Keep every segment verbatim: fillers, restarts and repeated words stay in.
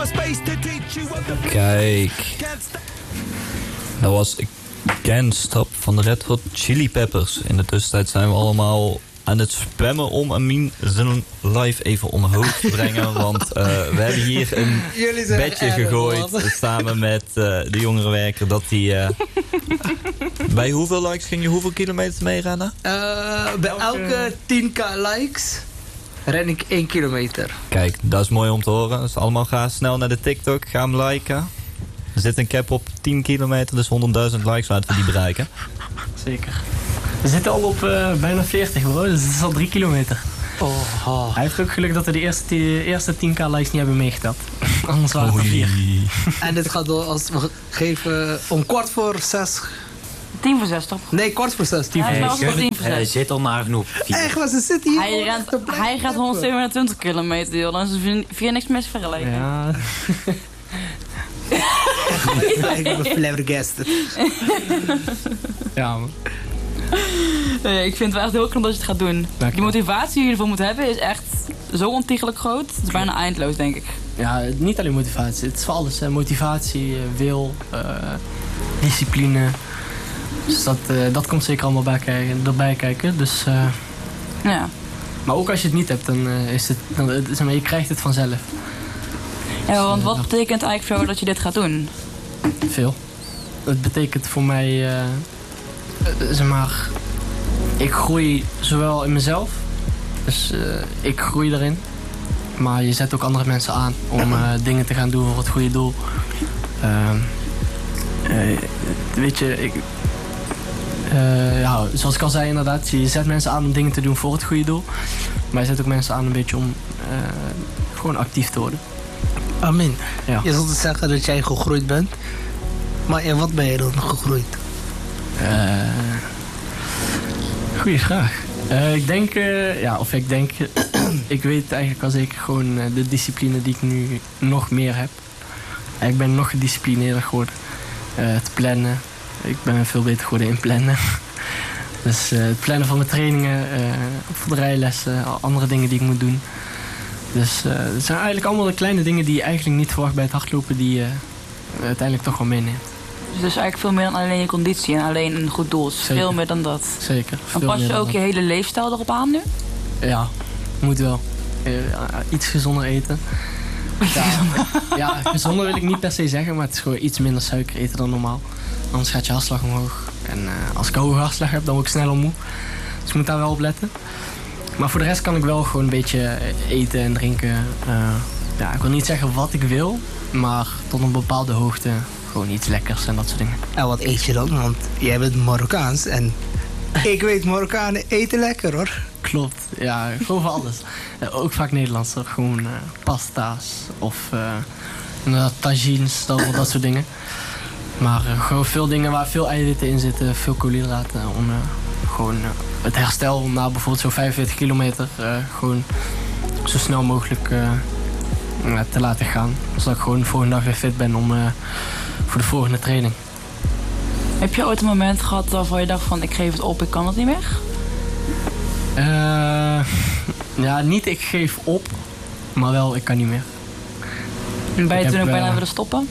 Kijk. Dat was Can't Stop van de Red Hot Chili Peppers. In de tussentijd zijn we allemaal aan het spammen om Amin zijn live even omhoog te brengen. Want uh, we hebben hier een bedje gegooid uh, samen met uh, de jongerenwerker. Dat die uh, bij hoeveel likes ging je hoeveel kilometer mee rennen? Uh, bij elke tien k likes ren ik één kilometer. Kijk, dat is mooi om te horen. Dus allemaal ga snel naar de TikTok, ga hem liken. Er zit een cap op tien kilometer, dus honderdduizend likes laten we die bereiken. Zeker. We zitten al op uh, bijna veertig bro, dus het is al drie kilometer. Oh, oh. Hij heeft ook geluk dat we de eerste, die eerste tien k likes niet hebben meegeteld. Anders waren het er vier. En dit gaat door als we geven om kwart voor zes. Tien voor zes toch? Nee, kwart voor zes. Tien voor zes. Hij, tien voor zes. Hij zit al naar genoeg. Echt, maar ze zitten hier. Hij, rent, hij gaat honderdzevenentwintig kilometer, joh. Dan is er via niks mis vergeleken. Ja. Ik ben flabbergasted. Ja, man. Nee, ik vind het wel echt heel knap dat je het gaat doen. Dank die motivatie die je ervoor moet hebben is echt zo ontiegelijk groot. Het is bijna eindeloos, denk ik. Ja, niet alleen motivatie. Het is voor alles. Hè. Motivatie, wil, uh, discipline. Dus dat, uh, dat komt zeker allemaal bij kijken, erbij kijken. Dus, uh, ja. Maar ook als je het niet hebt, dan uh, is het... Dan, zeg maar, je krijgt het vanzelf. Ja, want wat betekent eigenlijk voor jou dat je dit gaat doen? Veel. Het betekent voor mij... Uh, zeg maar... Ik groei zowel in mezelf. Dus uh, ik groei erin. Maar je zet ook andere mensen aan om uh, dingen te gaan doen voor het goede doel. Uh, uh, weet je, ik... Uh, ja, zoals ik al zei inderdaad, je zet mensen aan om dingen te doen voor het goede doel. Maar je zet ook mensen aan een beetje om uh, gewoon actief te worden. Amin. Ja. Je zult zeggen dat jij gegroeid bent. Maar in wat ben je dan gegroeid? Uh, goeie vraag. Uh, ik denk, uh, ja, of ik denk, ik weet eigenlijk al zeker gewoon uh, de discipline die ik nu nog meer heb. Ik ben nog gedisciplineerder geworden. Uh, het plannen. Ik ben veel beter geworden in plannen. Dus uh, het plannen van mijn trainingen, uh, voor de rijlessen, andere dingen die ik moet doen. Dus uh, het zijn eigenlijk allemaal de kleine dingen die je eigenlijk niet verwacht bij het hardlopen, die je uh, uiteindelijk toch wel meeneemt. Dus eigenlijk veel meer dan alleen je conditie en alleen een goed doel. Dus veel meer dan dat. Zeker. En pas je ook je hele leefstijl erop aan nu? Ja, moet wel. Uh, iets gezonder eten. Ja, ja, gezonder wil ik niet per se zeggen, maar het is gewoon iets minder suiker eten dan normaal. Anders gaat je hartslag omhoog. En uh, als ik een hoge hartslag heb, dan word ik sneller moe. Dus ik moet daar wel op letten. Maar voor de rest kan ik wel gewoon een beetje eten en drinken. Uh, ja, ik wil niet zeggen wat ik wil, maar tot een bepaalde hoogte gewoon iets lekkers en dat soort dingen. En wat eet je dan? Want jij bent Marokkaans en ik weet Marokkanen eten lekker hoor. Klopt, ja, gewoon van alles. Uh, ook vaak Nederlands, hoor. Gewoon uh, pasta's of uh, tagines, dat, dat soort dingen. Maar uh, gewoon veel dingen waar veel eiwitten in zitten, veel koolhydraten. Om uh, gewoon uh, het herstel na bijvoorbeeld zo'n vijfenveertig kilometer uh, gewoon zo snel mogelijk uh, uh, te laten gaan. Zodat ik gewoon de volgende dag weer fit ben om, uh, voor de volgende training. Heb je ooit een moment gehad waarvan je dacht van ik geef het op, ik kan het niet meer? Uh, ja, niet ik geef op, maar wel ik kan niet meer. En ben je ik toen heb, ook bijna uh, willen stoppen?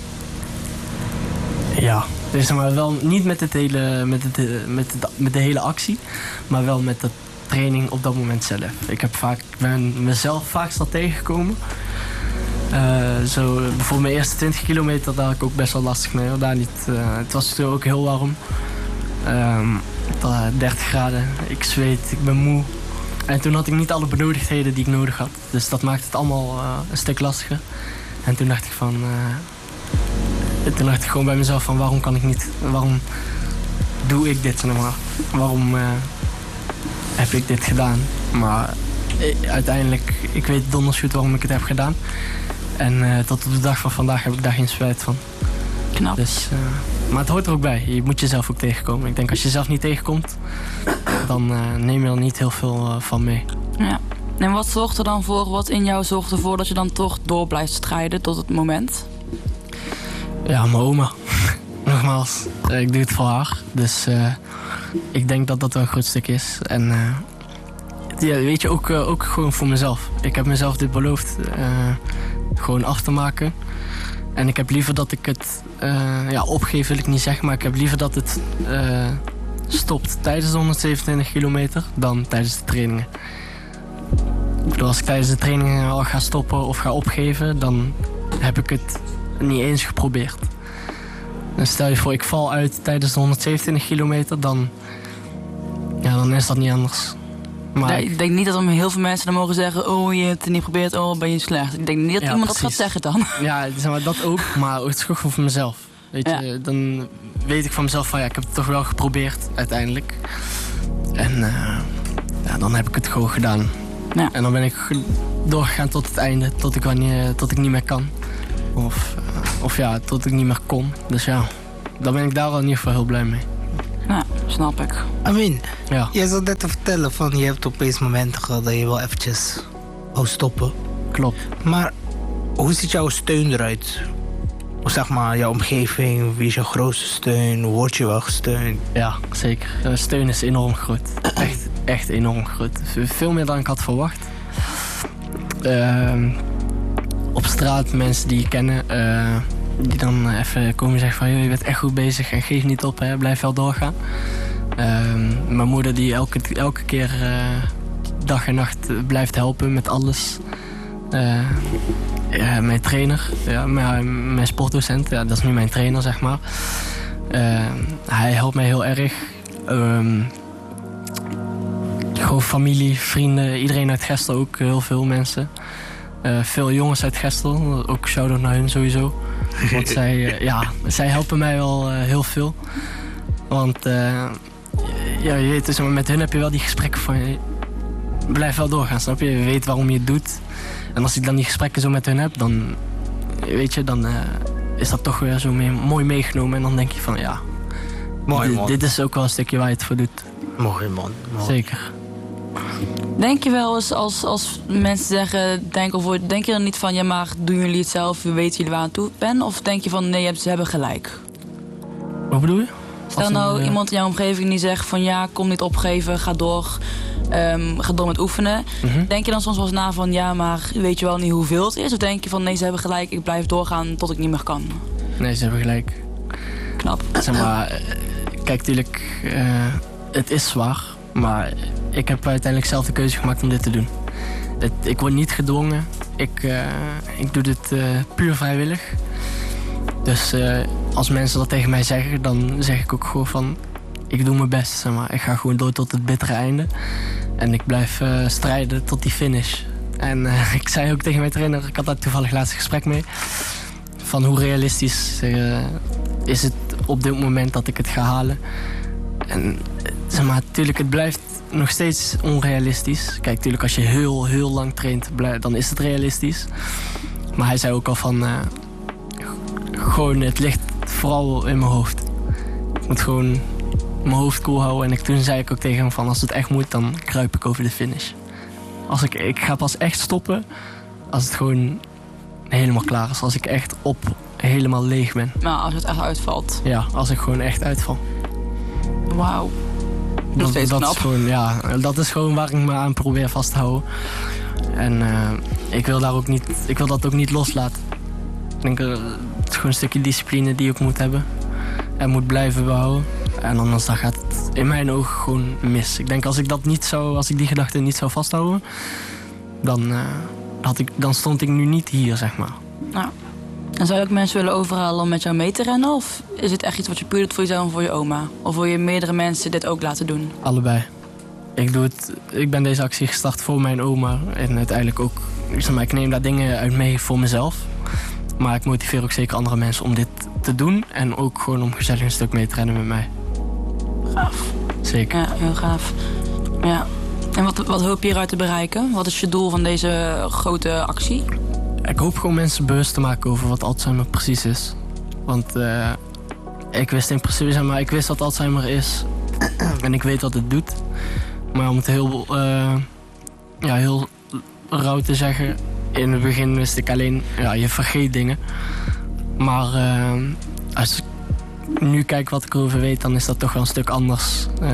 Ja, dus maar wel niet met, het hele, met, het, met, de, met de hele actie, maar wel met de training op dat moment zelf. Ik heb vaak, ik ben mezelf vaakst al tegengekomen. Uh, zo, bijvoorbeeld mijn eerste twintig kilometer, daar had ik ook best wel lastig mee. Hoor. Daar niet, uh, het was toen ook heel warm. Um, dertig graden, ik zweet, ik ben moe. En toen had ik niet alle benodigdheden die ik nodig had. Dus dat maakte het allemaal uh, een stuk lastiger. En toen dacht ik van... Uh, toen dacht ik gewoon bij mezelf van waarom kan ik niet... Waarom doe ik dit? Zeg maar? Waarom uh, heb ik dit gedaan? Maar uh, uiteindelijk, ik weet donders goed waarom ik het heb gedaan. En uh, tot op de dag van vandaag heb ik daar geen spijt van. Knap. Dus, uh, maar het hoort er ook bij. Je moet jezelf ook tegenkomen. Ik denk als je jezelf niet tegenkomt, dan uh, neem je er niet heel veel uh, van mee. Ja. En wat zorgt er dan voor, wat in jou zorgt ervoor dat je dan toch door blijft strijden tot het moment? Ja, mijn oma. Nogmaals, uh, ik doe het voor haar. Dus uh, ik denk dat dat wel een groot stuk is. En uh, ja, weet je, ook, uh, ook gewoon voor mezelf. Ik heb mezelf dit beloofd. Uh, gewoon af te maken. En ik heb liever dat ik het... Uh, ja, opgeef wil ik niet zeggen, maar ik heb liever dat het uh, stopt tijdens de honderdzevenentwintig kilometer dan tijdens de trainingen. Ik bedoel, als ik tijdens de trainingen al ga stoppen of ga opgeven, dan heb ik het niet eens geprobeerd. En stel je voor, ik val uit tijdens de honderdzevenentwintig kilometer, dan, ja, dan is dat niet anders. Maar nee, ik denk niet dat er heel veel mensen dan mogen zeggen, oh, je hebt het niet geprobeerd, oh, ben je slecht. Ik denk niet dat ja, iemand precies. dat gaat zeggen dan. Ja, zeg maar, dat ook, maar het is gewoon voor mezelf. Weet je, ja. Dan weet ik van mezelf van, ja, ik heb het toch wel geprobeerd uiteindelijk. En uh, ja, dan heb ik het gewoon gedaan. Ja. En dan ben ik doorgegaan tot het einde, tot ik, wanneer, tot ik niet meer kan. Of, uh, of ja, tot ik niet meer kon. Dus ja, dan ben ik daar al in ieder geval heel blij mee. Ja, snap ik. Amin, ja. jij zat net te vertellen van je hebt opeens momenten gehad dat je wel eventjes wou stoppen. Klopt. Maar hoe ziet jouw steun eruit? Of zeg maar, jouw omgeving, wie is jouw grootste steun? Word je wel gesteund? Ja, zeker. De steun is enorm groot. Echt, echt enorm groot. Veel meer dan ik had verwacht. Uh, op straat, mensen die je kennen, uh, die dan even komen zeggen van, je bent echt goed bezig en geef niet op, hè, blijf wel doorgaan. Uh, mijn moeder die elke, elke keer uh, dag en nacht blijft helpen met alles. Uh, ja, mijn trainer, ja, mijn, mijn sportdocent, ja, dat is nu mijn trainer, zeg maar. Uh, hij helpt mij heel erg. Um, gewoon familie, vrienden, iedereen uit Gestel ook, heel veel mensen. Uh, veel jongens uit Gestel, ook shout-out naar hun sowieso. Want zij, uh, ja, zij helpen mij wel uh, heel veel. Want uh, ja, je weet, dus, met hun heb je wel die gesprekken van, je blijf wel doorgaan, snap je? Je weet waarom je het doet. En als ik dan die gesprekken zo met hun heb, dan, weet je, dan uh, is dat toch weer zo mee, mooi meegenomen. En dan denk je van, ja, mooi, dit, man. dit is ook wel een stukje waar je het voor doet. Mooi, man. Mooi. Zeker. Denk je wel eens, als, als mensen zeggen, denk, of, denk je dan niet van, ja, maar doen jullie het zelf, we weten jullie waar aan toe ben? Of denk je van, nee, ze hebben gelijk? Wat bedoel je? Stel Als nou een, uh... iemand in jouw omgeving die zegt van, ja, kom niet opgeven, ga door, um, ga door met oefenen. Mm-hmm. Denk je dan soms wel eens na van, ja, maar weet je wel niet hoeveel het is? Of denk je van, nee, ze hebben gelijk, ik blijf doorgaan tot ik niet meer kan? Nee, ze hebben gelijk. Knap. Zeg maar, kijk, natuurlijk, uh, het is zwaar, maar ik heb uiteindelijk zelf de keuze gemaakt om dit te doen. Het, ik word niet gedwongen, ik, uh, ik doe dit uh, puur vrijwillig. Dus uh, als mensen dat tegen mij zeggen, dan zeg ik ook gewoon van, ik doe mijn best, zeg maar. Ik ga gewoon door tot het bittere einde. En ik blijf uh, strijden tot die finish. En uh, ik zei ook tegen mijn trainer, ik had daar toevallig laatst gesprek mee, van hoe realistisch uh, is het op dit moment dat ik het ga halen. En zeg maar, natuurlijk, het blijft nog steeds onrealistisch. Kijk, natuurlijk, als je heel, heel lang traint, dan is het realistisch. Maar hij zei ook al van, uh, gewoon, het ligt vooral in mijn hoofd. Ik moet gewoon mijn hoofd koel houden. En ik, toen zei ik ook tegen hem van, als het echt moet, dan kruip ik over de finish. Als ik, ik ga pas echt stoppen als het gewoon helemaal klaar is. Als ik echt op helemaal leeg ben. Nou, als het echt uitvalt. Ja, als ik gewoon echt uitval. Wauw. Nog Dat, steeds dat knap. is gewoon, ja, dat is gewoon waar ik me aan probeer vast te houden. En uh, ik wil daar ook niet, ik wil dat ook niet loslaten. Ik denk, uh, het is gewoon een stukje discipline die ik moet hebben. En moet blijven behouden. En anders dan gaat het in mijn ogen gewoon mis. Ik denk, als ik dat niet zou, als ik die gedachte niet zou vasthouden, dan, uh, had ik, dan stond ik nu niet hier, zeg maar. Nou. En zou je ook mensen willen overhalen om met jou mee te rennen? Of is het echt iets wat je puur doet voor jezelf en voor je oma? Of wil je meerdere mensen dit ook laten doen? Allebei. Ik, doe het, ik ben deze actie gestart voor mijn oma. En uiteindelijk ook, zeg maar, ik neem daar dingen uit mee voor mezelf. Maar ik motiveer ook zeker andere mensen om dit te doen. En ook gewoon om gezellig een stuk mee te rennen met mij. Gaaf. Zeker. Ja, heel gaaf. Ja. En wat, wat hoop je hieruit te bereiken? Wat is je doel van deze grote actie? Ik hoop gewoon mensen bewust te maken over wat Alzheimer precies is. Want uh, ik wist in principe, zeg maar, ik wist wat Alzheimer is. En ik weet wat het doet. Maar om het heel, uh, ja, heel rauw te zeggen, in het begin wist ik alleen, ja, je vergeet dingen. Maar uh, als ik nu kijk wat ik erover weet, dan is dat toch wel een stuk anders uh,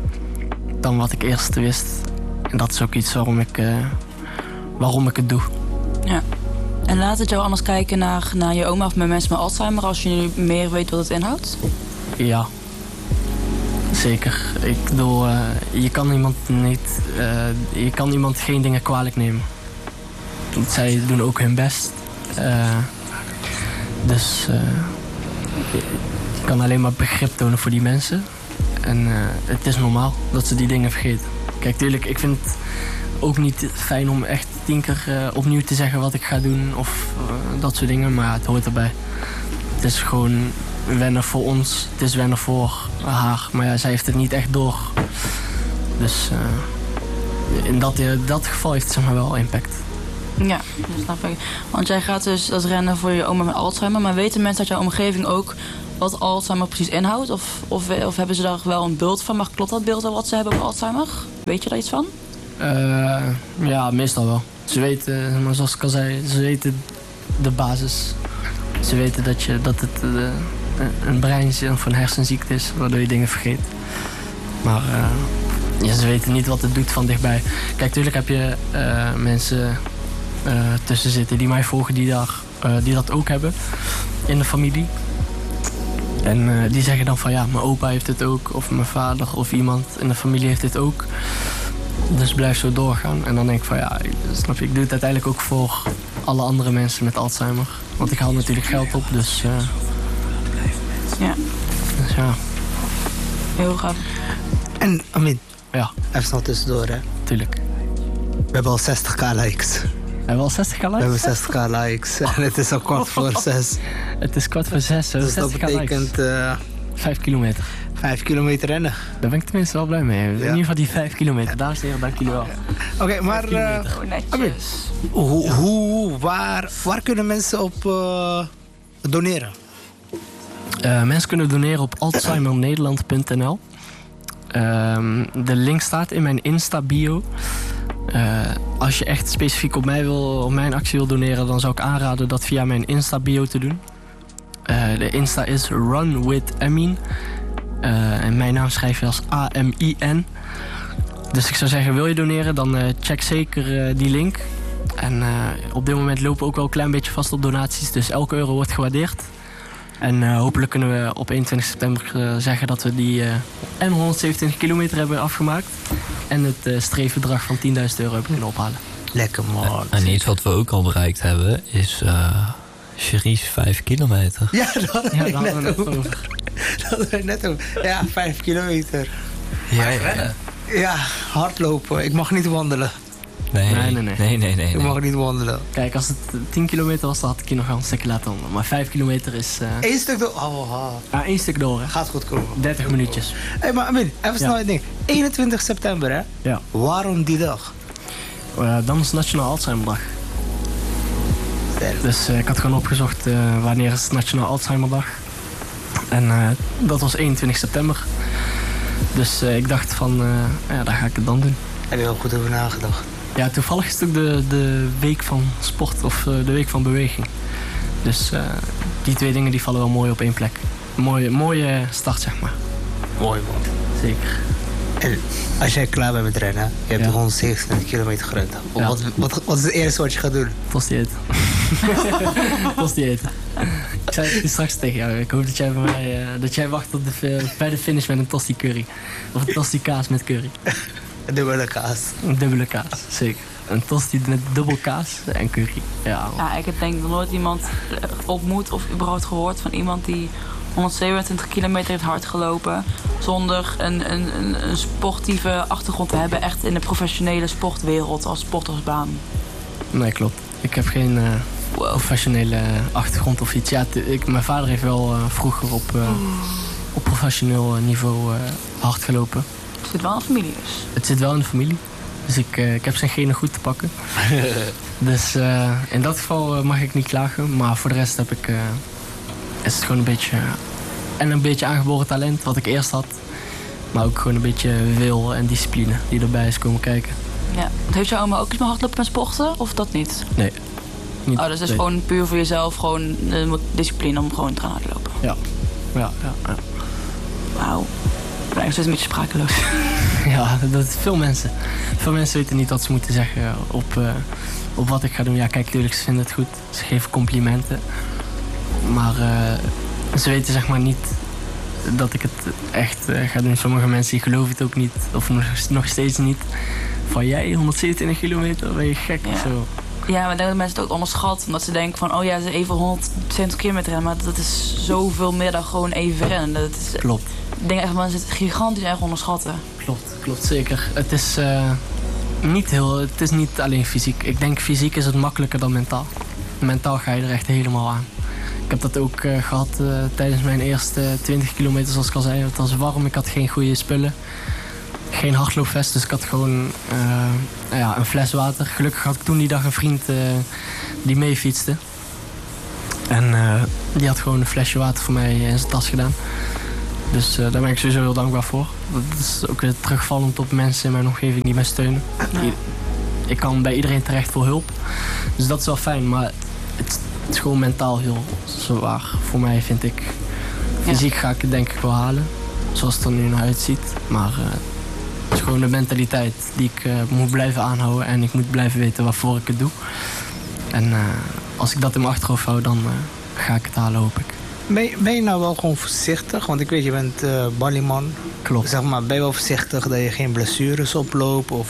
dan wat ik eerst wist. En dat is ook iets waarom ik, uh, waarom ik het doe. Ja. En laat het jou anders kijken naar, naar je oma of met mensen met Alzheimer als je nu meer weet wat het inhoudt? Ja, zeker. Ik bedoel, uh, je kan iemand niet, uh, je kan iemand geen dingen kwalijk nemen. Want zij doen ook hun best. Uh, dus uh, je kan alleen maar begrip tonen voor die mensen. En uh, het is normaal dat ze die dingen vergeten. Kijk, tuurlijk, ik vind het ook niet fijn om echt tien keer uh, opnieuw te zeggen wat ik ga doen of uh, dat soort dingen. Maar ja, het hoort erbij. Het is gewoon wennen voor ons. Het is wennen voor haar. Maar ja, zij heeft het niet echt door. Dus uh, in dat, uh, dat geval heeft het zeg maar wel impact. Ja, dat snap ik. Want jij gaat dus als rennen voor je oma met Alzheimer. Maar weten mensen uit jouw omgeving ook wat Alzheimer precies inhoudt? Of, of, of hebben ze daar wel een beeld van? Maar klopt dat beeld wel wat ze hebben op Alzheimer? Weet je daar iets van? Uh, ja, meestal wel. Ze weten, maar zoals ik al zei, ze weten de basis. Ze weten dat, je, dat het uh, een breinziekte of een hersenziekte is, waardoor je dingen vergeet. Maar uh, ja, ze weten niet wat het doet van dichtbij. Kijk, natuurlijk heb je uh, mensen uh, tussen zitten die mij volgen die, daar, uh, die dat ook hebben in de familie. En uh, die zeggen dan van ja, mijn opa heeft het ook, of mijn vader of iemand in de familie heeft het ook. Dus blijf zo doorgaan. En dan denk ik van ja, snap je, ik doe het uiteindelijk ook voor alle andere mensen met Alzheimer. Want ik haal natuurlijk geld op, dus... Uh, ja. Dus ja. Heel gaaf. En Amin, ja. Even snel tussendoor, hè. Tuurlijk. We hebben al zestig k likes. We hebben al zestig k likes? We hebben zestig k likes. En het is al kwart voor zes. Het is kwart voor zes, zo. Dus dat betekent... Uh, Vijf kilometer. Vijf kilometer rennen. Daar ben ik tenminste wel blij mee. Ja. In ieder geval die vijf kilometer. Dames en heren, dank jullie wel. Oké, okay, maar... Uh, Amin, hoe, hoe, waar, waar kunnen mensen op uh, doneren? Uh, mensen kunnen doneren op alzheimer nederland punt n l. Uh, de link staat in mijn Insta-bio. Uh, als je echt specifiek op mij wil, op mijn actie wil doneren, dan zou ik aanraden dat via mijn Insta-bio te doen. Uh, de Insta is Run with Amin. Uh, en mijn naam schrijf je als A M I N. Dus ik zou zeggen, wil je doneren, dan uh, check zeker uh, die link. En uh, op dit moment lopen we ook wel een klein beetje vast op donaties. Dus elke euro wordt gewaardeerd. En uh, hopelijk kunnen we op eenentwintig september uh, zeggen dat we die uh, en honderdzevenentwintig kilometer hebben afgemaakt. En het uh, streefbedrag van tienduizend euro hebben kunnen ophalen. Lekker man. En, en iets wat we ook al bereikt hebben is uh, Cherise vijf kilometer. Ja, dat hadden ja, we dat net, net over. over. Dat hadden we net over. Ja, vijf kilometer. Ja, ja. Ja, hardlopen. Ik mag niet wandelen. Nee, nee, nee. nee. nee, nee, nee ik mag niet wandelen. Kijk, als het tien kilometer was, dan had ik je nog wel een stukje laten wandelen. Maar vijf kilometer is... Uh... Eén stuk door? Oh, oh. Ja, één stuk door, hè. Gaat goed komen. dertig minuutjes. Hé, hey, maar Amin, even snel een ding. eenentwintig september, hè? Ja. Waarom die dag? Uh, dan is Nationaal Alzheimerdag. Sterk. Dus uh, ik had gewoon opgezocht uh, wanneer is Nationaal Alzheimerdag. En uh, dat was eenentwintig september. Dus uh, ik dacht van, uh, ja, daar ga ik het dan doen. Heb je wel goed over nagedacht? Ja, toevallig is het ook de, de week van sport of uh, de week van beweging. Dus uh, die twee dingen die vallen wel mooi op één plek. Een mooie, mooie start, zeg maar. Mooi man. Zeker. En als jij klaar bent met rennen, je hebt ja. honderdzevenentwintig kilometer gerend. Ja. Wat, wat, wat is het eerste wat je gaat doen? Tosti eten. Tosti eten. Ik zei het straks tegen jou. Ik hoop dat jij, bij, mij, uh, dat jij wacht op de, bij de finish met een tosti curry. Of een tosti kaas met curry. Een dubbele kaas. Een dubbele kaas, zeker. Een tosti met dubbel kaas en curry. Ja, ja, ik heb denk ik nog nooit iemand ontmoet of überhaupt gehoord van iemand die honderdzevenentwintig kilometer heeft hard gelopen zonder een, een, een, een sportieve achtergrond te hebben. Echt in de professionele sportwereld als sportersbaan. Nee, klopt. Ik heb geen uh, wow. professionele achtergrond of iets. Ja, t- ik, mijn vader heeft wel uh, vroeger op, uh, op professioneel niveau uh, hard gelopen. Het zit wel in de familie dus? Het zit wel in de familie. Dus ik, uh, ik heb zijn genen goed te pakken. Dus uh, in dat geval uh, mag ik niet klagen. Maar voor de rest heb ik, uh, is het gewoon een beetje... Uh, en een beetje aangeboren talent, wat ik eerst had. Maar ook gewoon een beetje wil en discipline die erbij is komen kijken. Ja. Heeft jouw oma ook iets met hardlopen en sporten? Of dat niet? Nee. Niet, oh, dus het is nee. gewoon puur voor jezelf, gewoon uh, discipline om gewoon te gaan hardlopen? Ja. Ja, ja, ja. Wauw. ben eigenlijk steeds een beetje sprakeloos. Ja, dat is veel mensen. Veel mensen weten niet wat ze moeten zeggen op, uh, op wat ik ga doen. Ja, kijk, natuurlijk, ze vinden het goed. Ze geven complimenten. Maar uh, ze weten zeg maar niet dat ik het echt uh, ga doen. Sommige mensen die geloven het ook niet. Of nog, nog steeds niet. Van jij, honderdzevenentwintig kilometer, ben je gek Ja. of zo. Ja, maar ik denk dat mensen het ook onderschatten. Omdat ze denken van, oh ja, ze even honderdzeventig kilometer rennen. Maar dat is zoveel meer dan gewoon even rennen. Dat is, Klopt. ik denk echt dat mensen het gigantisch erg onderschatten. Klopt, klopt zeker. Het is, uh, niet heel, het is niet alleen fysiek. Ik denk fysiek is het makkelijker dan mentaal. Mentaal ga je er echt helemaal aan. Ik heb dat ook uh, gehad uh, tijdens mijn eerste twintig kilometer, zoals ik al zei. Het was warm, ik had geen goede spullen. Geen hardloopvest, dus ik had gewoon uh, ja, een fles water. Gelukkig had ik toen die dag een vriend uh, die mee fietste. En uh, die had gewoon een flesje water voor mij in zijn tas gedaan. Dus uh, daar ben ik sowieso heel dankbaar voor. Dat is ook weer terugvallend op mensen in mijn omgeving die mij steunen. Ja. Ik kan bij iedereen terecht voor hulp. Dus dat is wel fijn, maar het, het is gewoon mentaal heel zwaar. Voor mij vind ik. Fysiek ga ik het denk ik wel halen. Zoals het er nu naar uitziet. Maar uh, het is gewoon de mentaliteit die ik uh, moet blijven aanhouden. En ik moet blijven weten waarvoor ik het doe. En uh, als ik dat in mijn achterhoofd hou, dan uh, ga ik het halen, hoop ik. Ben je, ben je nou wel gewoon voorzichtig? Want ik weet, je bent uh, ballyman. Klopt. Zeg maar, ben je wel voorzichtig dat je geen blessures oploopt? Of...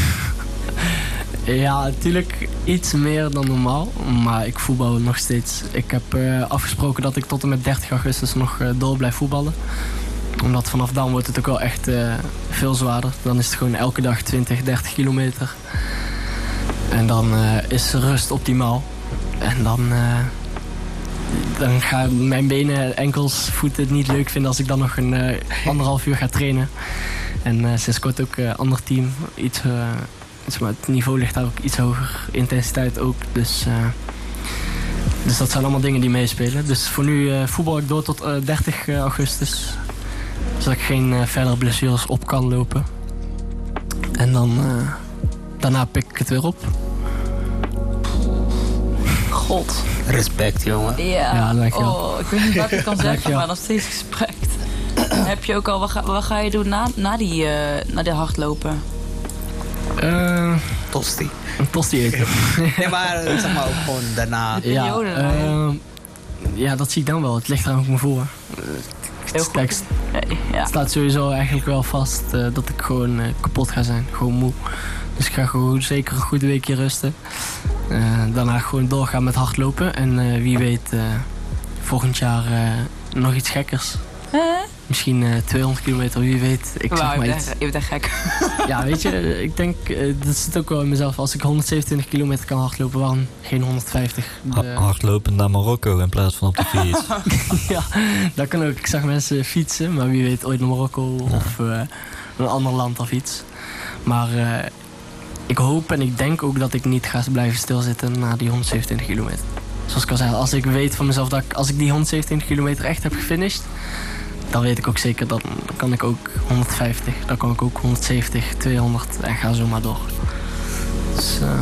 Ja, natuurlijk iets meer dan normaal. Maar ik voetbal nog steeds. Ik heb uh, afgesproken dat ik tot en met dertig augustus nog uh, door blijf voetballen. Omdat vanaf dan wordt het ook wel echt uh, veel zwaarder. Dan is het gewoon elke dag twintig, dertig kilometer. En dan uh, is rust optimaal. En dan... Uh, Dan gaan mijn benen, enkels, voeten het niet leuk vinden als ik dan nog een uh, anderhalf uur ga trainen. En uh, sinds kort ook een uh, ander team. Iets, uh, iets, maar het niveau ligt daar ook iets hoger. Intensiteit ook. Dus, uh, dus dat zijn allemaal dingen die meespelen. Dus voor nu uh, voetbal ik door tot uh, dertig augustus. Zodat ik geen uh, verdere blessures op kan lopen. En dan uh, daarna pik ik het weer op. God. Respect, jongen. Ja, Ja, dankjewel. oh, ik weet niet wat ik kan zeggen, Dankjewel. maar nog steeds respect. Heb je ook al, wat ga, wat ga je doen na, na, die, uh, na die hardlopen? Uh, Tosti. een tosti eten. Nee, maar zeg maar ook gewoon daarna. De periode ja, dan, uh, ja, dat zie ik dan wel. Het ligt er ook me voor. Uh, Heel goed. Kijk, Nee, ja. het staat sowieso eigenlijk wel vast uh, dat ik gewoon uh, kapot ga zijn. Gewoon moe. Dus ik ga gewoon zeker een goed weekje rusten. Uh, daarna gewoon doorgaan met hardlopen. En uh, wie weet uh, volgend jaar uh, nog iets gekkers. Huh? Misschien uh, tweehonderd kilometer, wie weet. Ik zeg Wauw, maar je iets. bent echt- je bent echt gek. Ja, weet je, ik denk, uh, dat zit ook wel in mezelf. Als ik honderdzevenentwintig kilometer kan hardlopen, waarom geen honderdvijftig? Ha- De- hardlopen naar Marokko in plaats van op de fiets. Ja, dat kan ook. Ik zag mensen fietsen, maar wie weet ooit naar Marokko of uh, een ander land of iets. Maar uh, ik hoop en ik denk ook dat ik niet ga blijven stilzitten na die honderdzevenentwintig kilometer. Zoals ik al zei, als ik weet van mezelf dat ik, als ik die honderdzevenentwintig kilometer echt heb gefinished, dan weet ik ook zeker dat dan kan ik ook honderdvijftig, dan kan ik ook honderdzeventig, tweehonderd en ga zo maar door. Dus, uh,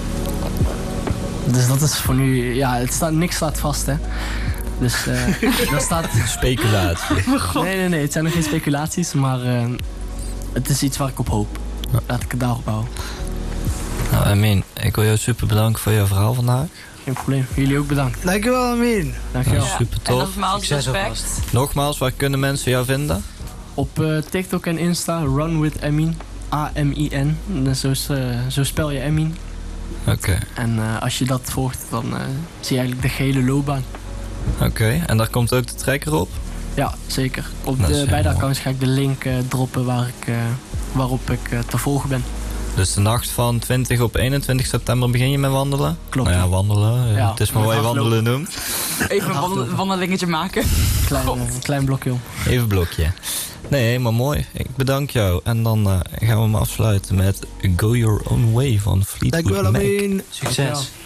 dus dat is voor nu, ja, het staat, niks staat vast, hè. Dus uh, dat staat... Speculatie. Nee, nee, nee, het zijn nog geen speculaties, maar uh, het is iets waar ik op hoop. Laat ik het daarop houden. Nou, Amin, ik wil jou super bedanken voor jouw verhaal vandaag. Geen probleem. Jullie ook bedankt. Dankjewel, Amin. Dankjewel. Ja. super En tof. nogmaals Succes ook respect. Nogmaals, waar kunnen mensen jou vinden? Op uh, TikTok en Insta, Run with Amin. A M I N. Dus zo, is, uh, zo spel je Amin. Oké, okay. En uh, als je dat volgt, dan uh, zie je eigenlijk de gele loopbaan. oké. Okay. En daar komt ook de trekker op? Ja, zeker. Op Dat de is beide heel accounts ga ik de link uh, droppen waar ik, uh, waarop ik uh, te volgen ben. Dus de nacht van twintig op eenentwintig september begin je met wandelen? Klopt. Nou ja, wandelen. Ja, het is maar wat je hardlopen. wandelen noemt. Even een wandel- wandelingetje maken. Klein, uh, een klein blokje om. Even blokje. Nee, helemaal mooi. Ik bedank jou. En dan uh, gaan we hem afsluiten met Go Your Own Way van Fleetwood Dankjewel, Mac. Amin. Succes.